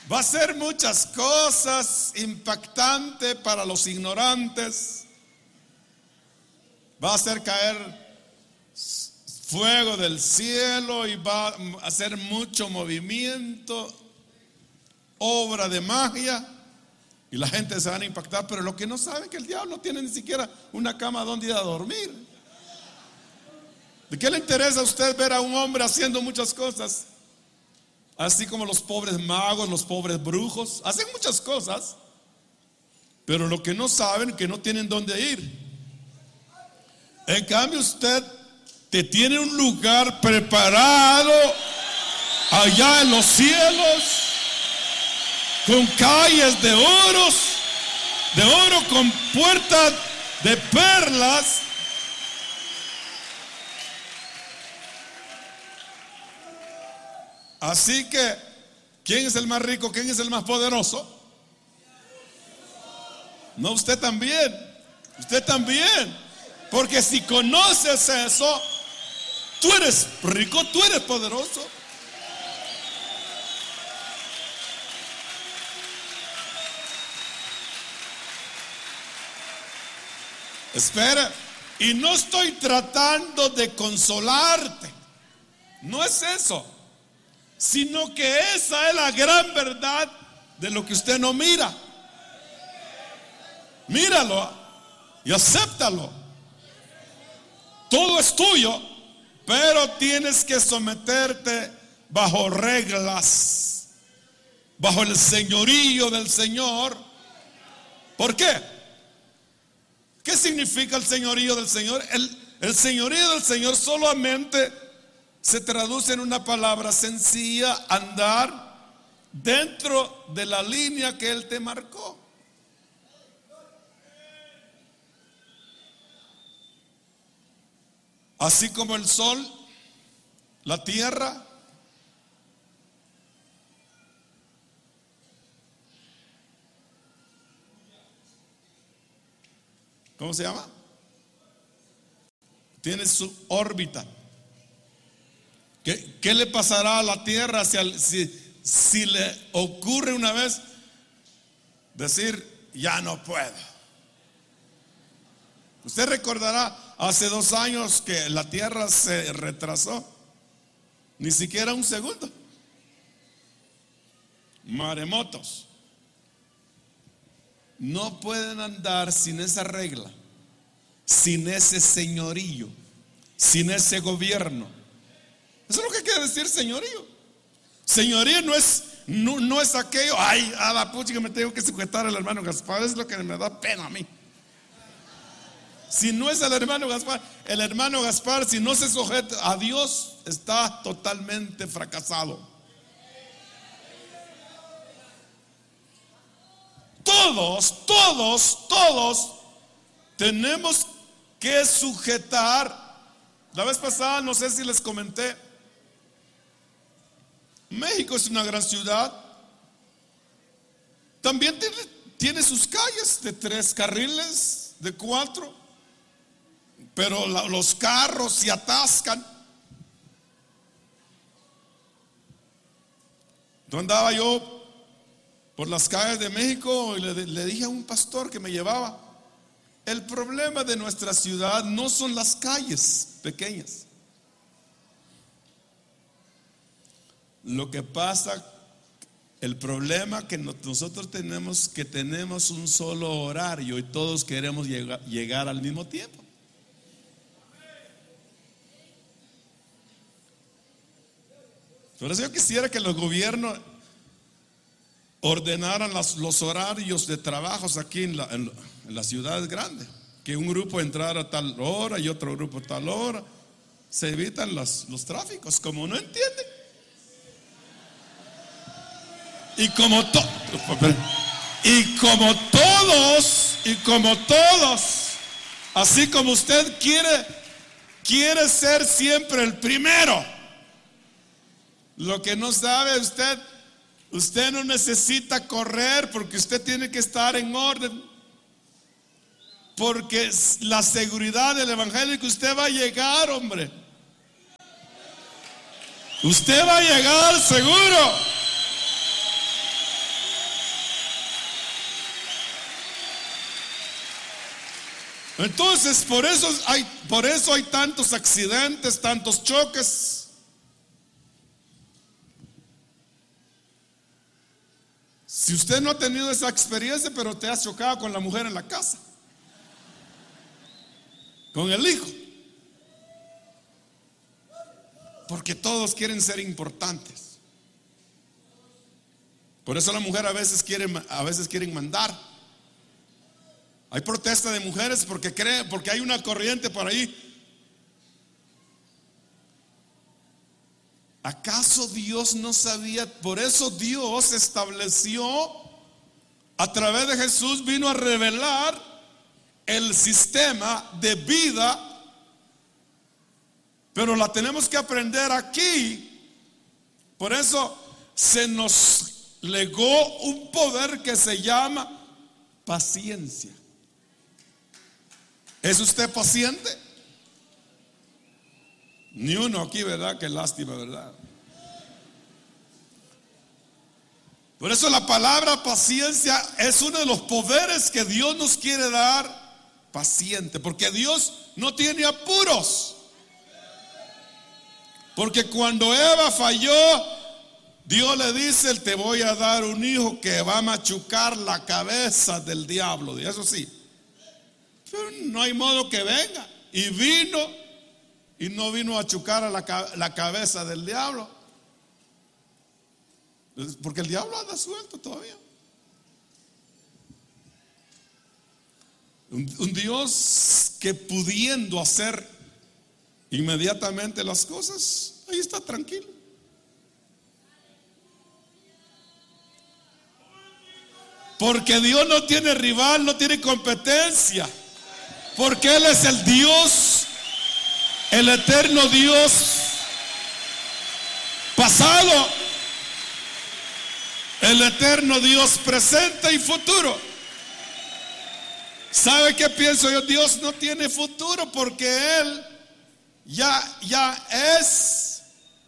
Va a ser muchas cosas impactantes para los ignorantes. Va a hacer caer fuego del cielo y va a hacer mucho movimiento, obra de magia, y la gente se van a impactar. Pero lo que no saben es que el diablo no tiene ni siquiera una cama donde ir a dormir. ¿De qué le interesa a usted ver a un hombre haciendo muchas cosas? Así como los pobres magos, los pobres brujos, hacen muchas cosas, pero lo que no saben es que no tienen dónde ir. En cambio, usted te tiene un lugar preparado allá en los cielos, con calles de oro con puertas de perlas. Así que, ¿quién es el más rico? ¿Quién es el más poderoso? No, usted también. Usted también. Porque si conoces eso, tú eres rico, tú eres poderoso. Espera, y no estoy tratando de consolarte. No es eso. Sino que esa es la gran verdad de lo que usted no mira. Míralo y acéptalo. Todo es tuyo, pero tienes que someterte bajo reglas, bajo el señorío del Señor. ¿Por qué? ¿Qué significa el señorío del Señor? El señorío del Señor solamente se traduce en una palabra sencilla: andar dentro de la línea que Él te marcó. Así como el sol, la tierra, ¿cómo se llama? Tiene su órbita. ¿Qué le pasará a la tierra si le ocurre una vez decir ya no puedo? Usted recordará hace 2 años que la tierra se retrasó, ni siquiera un segundo. Maremotos. No pueden andar sin esa regla, sin ese señorío, sin ese gobierno. Eso es lo que quiere decir señorío. Señorío no es aquello, ay, a la pucha que me tengo que sujetar al hermano Gaspar. Es lo que me da pena a mí. Si no es el hermano Gaspar, si no se sujeta a Dios, está totalmente fracasado. Todos tenemos que sujetar. La vez pasada, no sé si les comenté, México es una gran ciudad. También tiene sus calles de 3 carriles, de 4, pero los carros se atascan. Entonces andaba yo por las calles de México y le dije a un pastor que me llevaba: el problema de nuestra ciudad no son las calles pequeñas. Lo que pasa, el problema que nosotros tenemos, que tenemos un solo horario y todos queremos llegar al mismo tiempo. Por eso yo quisiera que los gobiernos ordenaran los horarios de trabajos aquí en las ciudades grandes. Que un grupo entrara a tal hora y otro grupo a tal hora. Se evitan los tráficos, como no entienden. Y como todos, así como usted quiere ser siempre el primero. Lo que no sabe usted no necesita correr, porque usted tiene que estar en orden. Porque la seguridad del evangelio es que usted va a llegar, hombre. Usted va a llegar seguro. Entonces, por eso hay tantos accidentes, tantos choques. Si usted no ha tenido esa experiencia, pero te has chocado con la mujer en la casa, con el hijo, porque todos quieren ser importantes. Por eso la mujer a veces quieren mandar. Hay protesta de mujeres porque hay una corriente por ahí. ¿Acaso Dios no sabía? Por eso Dios estableció, a través de Jesús vino a revelar el sistema de vida, pero la tenemos que aprender aquí. Por eso se nos legó un poder que se llama paciencia. ¿Es usted paciente? Ni uno aquí, ¿verdad? Qué lástima, ¿verdad? Por eso la palabra paciencia es uno de los poderes que Dios nos quiere dar. Paciente, porque Dios no tiene apuros. Porque cuando Eva falló, Dios le dice: te voy a dar un hijo que va a machucar la cabeza del diablo. Y eso sí, pero no hay modo que venga. Y vino, y no vino a machucar a la cabeza del diablo, porque el diablo anda suelto todavía. Un Dios que pudiendo hacer inmediatamente las cosas, ahí está tranquilo. Porque Dios no tiene rival, no tiene competencia. Porque Él es el Dios, el eterno Dios, pasado, el eterno Dios presente y futuro. ¿Sabe qué pienso yo? Dios no tiene futuro porque Él ya es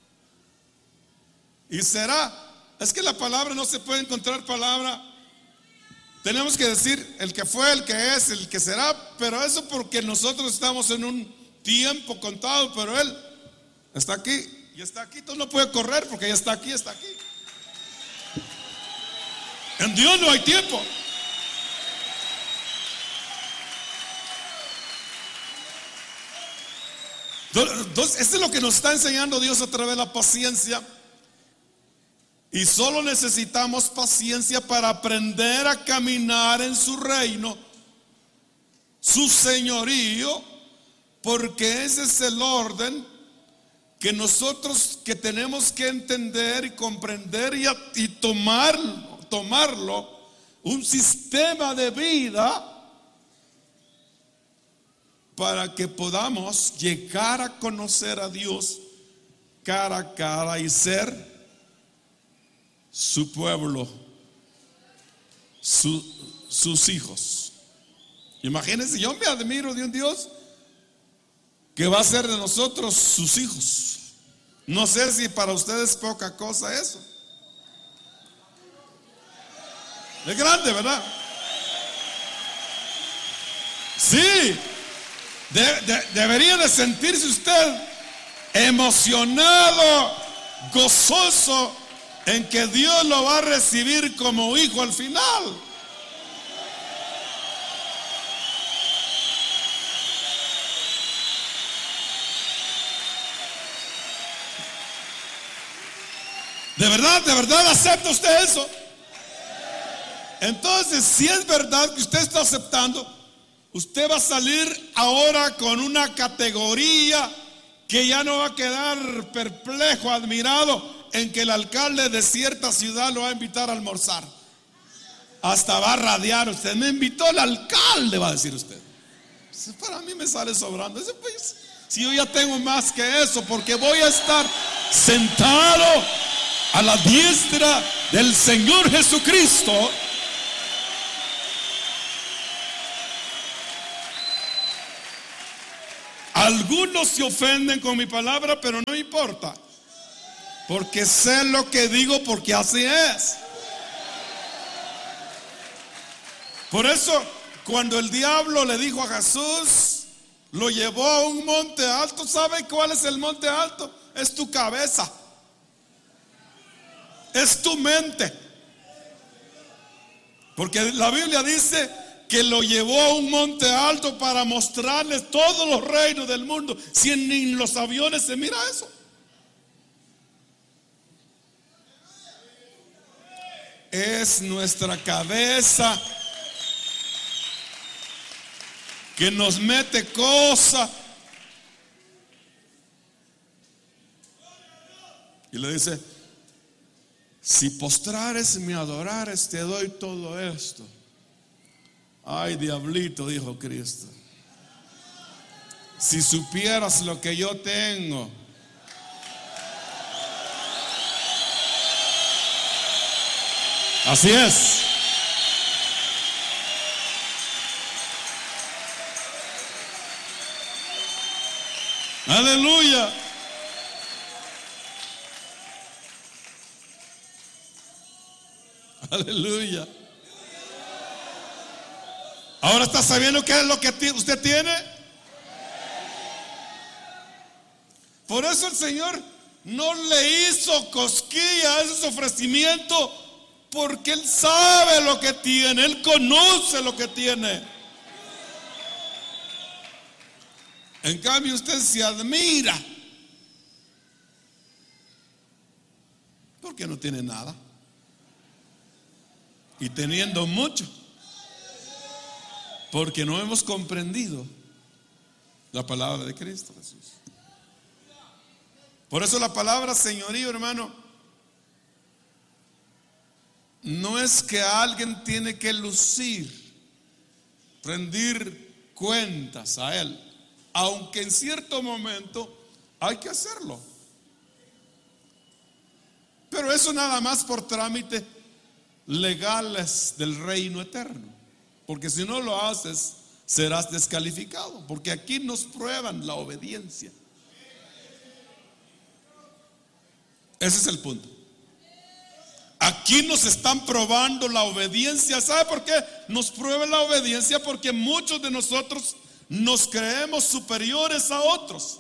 y será. Es que la palabra no se puede encontrar palabra. Tenemos que decir el que fue, el que es, el que será, pero eso porque nosotros estamos en un tiempo contado, pero Él está aquí y está aquí. Tú no puedes correr porque ya está aquí, está aquí. En Dios no hay tiempo. Entonces, esto es lo que nos está enseñando Dios a través de la paciencia. Y solo necesitamos paciencia para aprender a caminar en su reino, su señorío, porque ese es el orden que nosotros que tenemos que entender y comprender y tomarlo, un sistema de vida para que podamos llegar a conocer a Dios cara a cara y ser su pueblo, sus hijos. Imagínense, yo me admiro de un Dios que va a ser de nosotros sus hijos. No sé si para ustedes es poca cosa eso. Es grande, ¿verdad? Sí. Debería de sentirse usted emocionado, gozoso en que Dios lo va a recibir como hijo al final. ¿De verdad acepta usted eso? Entonces, si es verdad que usted está aceptando, usted va a salir ahora con una categoría que ya no va a quedar perplejo, admirado en que el alcalde de cierta ciudad lo va a invitar a almorzar. Hasta va a radiar: usted me invitó el alcalde, va a decir usted. Eso para mí me sale sobrando. Eso, pues, si yo ya tengo más que eso, porque voy a estar sentado a la diestra del Señor Jesucristo. Algunos se ofenden con mi palabra, pero no me importa, porque sé lo que digo, porque así es. Por eso Cuando el diablo le dijo a Jesús, lo llevó a un monte alto. ¿Sabe cuál es el monte alto? Es tu cabeza, es tu mente. Porque la Biblia dice que lo llevó a un monte alto para mostrarles todos los reinos del mundo. Si ni en los aviones se mira eso. Es nuestra cabeza que nos mete cosas. Y le dice: si postrares y me adorares, te doy todo esto. Ay, diablito, dijo Cristo, si supieras lo que yo tengo. Así es. Aleluya. Aleluya. Ahora está sabiendo qué es lo que usted tiene. Por eso el Señor no le hizo cosquilla a ese ofrecimiento, porque Él sabe lo que tiene, Él conoce lo que tiene. En cambio, usted se admira porque no tiene nada, y teniendo mucho, porque no hemos comprendido la palabra de Cristo Jesús. Por eso la palabra señorío, hermano, no es que alguien tiene que lucir, rendir cuentas a Él, aunque en cierto momento hay que hacerlo. Pero eso nada más por trámite legales del reino eterno. Porque si no lo haces, serás descalificado. Porque aquí nos prueban la obediencia. Ese es el punto. Aquí nos están probando la obediencia. ¿Sabe por qué nos prueban la obediencia? Porque muchos de nosotros nos creemos superiores a otros.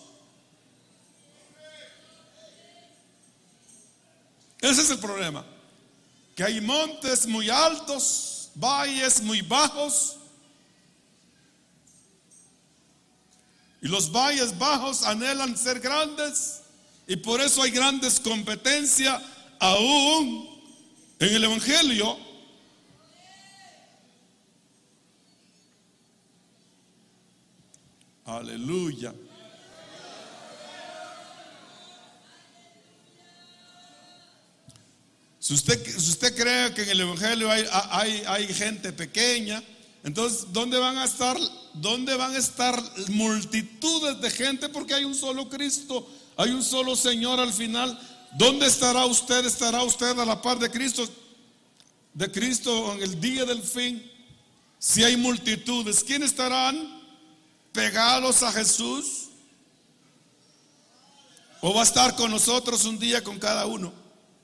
Ese es el problema. Que hay montes muy altos, valles muy bajos. Y los valles bajos anhelan ser grandes. Y por eso hay grandes competencias aún en el Evangelio. Aleluya. Si usted cree que en el Evangelio hay gente pequeña, entonces ¿dónde van a estar multitudes de gente? Porque hay un solo Cristo, hay un solo Señor al final. ¿Dónde estará usted? ¿Estará usted a la par de Cristo en el día del fin? Si hay multitudes, ¿quiénes estarán pegados a Jesús? ¿O va a estar con nosotros un día con cada uno?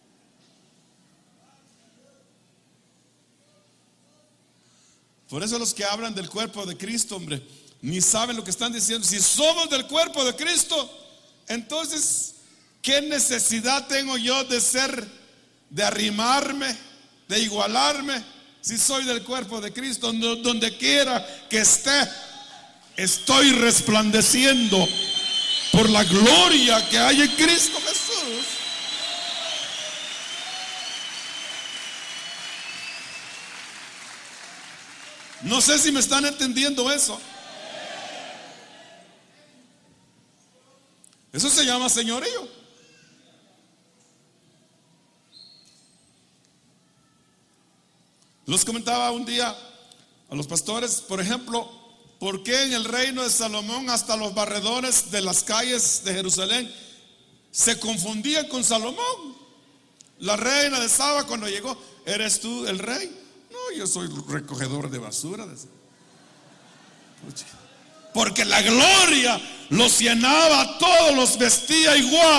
Por eso los que hablan del cuerpo de Cristo, hombre, ni saben lo que están diciendo. Si somos del cuerpo de Cristo, entonces ¿qué necesidad tengo yo de arrimarme, de igualarme? Si soy del cuerpo de Cristo, donde quiera que esté, estoy resplandeciendo por la gloria que hay en Cristo Jesús. No sé si me están entendiendo eso. Eso se llama señorío. Les comentaba un día a los pastores, por ejemplo, ¿por qué en el reino de Salomón hasta los barredores de las calles de Jerusalén se confundían con Salomón? La reina de Saba, cuando llegó: ¿eres tú el rey? No, yo soy recogedor de basura. Porque la gloria los llenaba, todos los vestía igual.